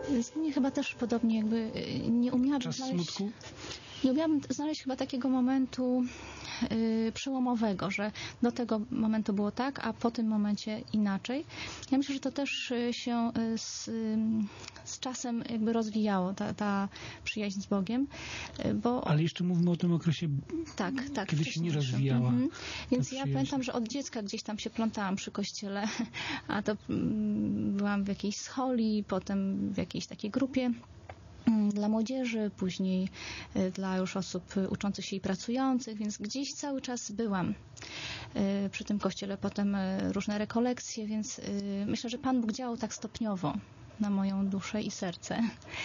Mnie chyba też podobnie jakby nie umiałabym Czas znaleźć... smutku? Nie umiałabym znaleźć chyba takiego momentu przełomowego, że do tego momentu było tak, a po tym momencie inaczej. Ja myślę, że to też się z czasem jakby rozwijało, ta przyjaźń z Bogiem, bo... Ale jeszcze mówmy o tym okresie, Tak, kiedy się nie wcześniejszym. rozwijała. Więc ta ja przyjaźń. pamiętam, że od dziecka gdzieś tam się plątałam przy kościele, a to byłam w jakiejś scholi, potem w jakiejś takiej grupie dla młodzieży, później dla już osób uczących się i pracujących, więc gdzieś cały czas byłam przy tym kościele, potem różne rekolekcje, więc myślę, że Pan Bóg działał tak stopniowo na moją duszę i serce.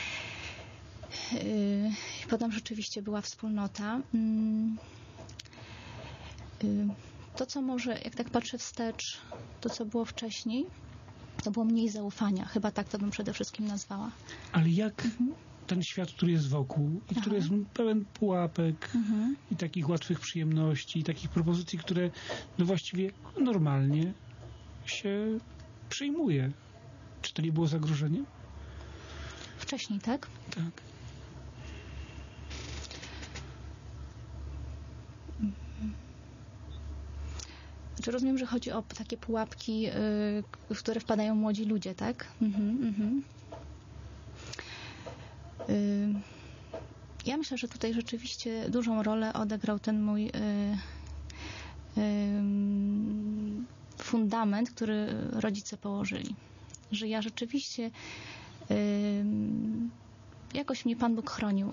Potem rzeczywiście była wspólnota. To, co może, jak tak patrzę wstecz, to, co było wcześniej, to było mniej zaufania. Chyba tak to bym przede wszystkim nazwała. Ale jak ten świat, który jest wokół i który jest pełen pułapek i takich łatwych przyjemności, i takich propozycji, które no właściwie normalnie się przyjmuje. Czy to nie było zagrożeniem? Wcześniej, tak? Tak. Czy rozumiem, że chodzi o takie pułapki, w które wpadają młodzi ludzie, tak? Ja myślę, że tutaj rzeczywiście dużą rolę odegrał ten mój fundament, który rodzice położyli. Że ja rzeczywiście jakoś mnie Pan Bóg chronił.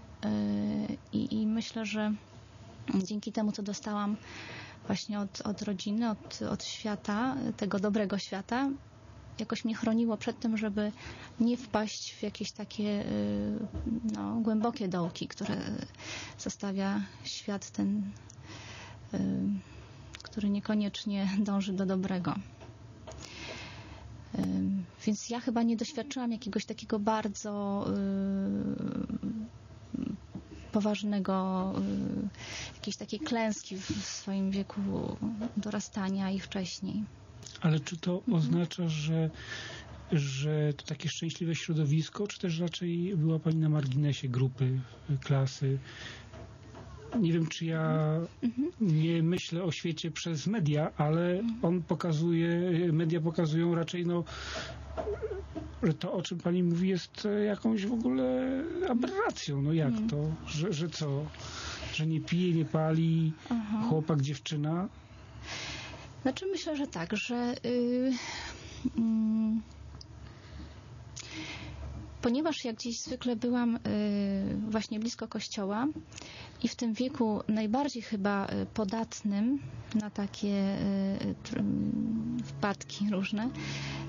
I myślę, że dzięki temu, co dostałam właśnie od rodziny, od świata, tego dobrego świata, jakoś mnie chroniło przed tym, żeby nie wpaść w jakieś takie głębokie dołki, które zostawia świat ten, który niekoniecznie dąży do dobrego. Więc ja chyba nie doświadczyłam jakiegoś takiego bardzo poważnego, jakiejś takiej klęski w swoim wieku dorastania i wcześniej. Ale czy to oznacza, że to takie szczęśliwe środowisko, czy też raczej była Pani na marginesie grupy, klasy? Nie wiem, czy ja nie myślę o świecie przez media, ale media pokazują raczej, że to, o czym Pani mówi, jest jakąś w ogóle aberracją. No jak to? Że co? Że nie pije, nie pali, chłopak, dziewczyna? Znaczy myślę, że tak, że ponieważ ja gdzieś zwykle byłam właśnie blisko kościoła i w tym wieku najbardziej chyba podatnym na takie wpadki różne,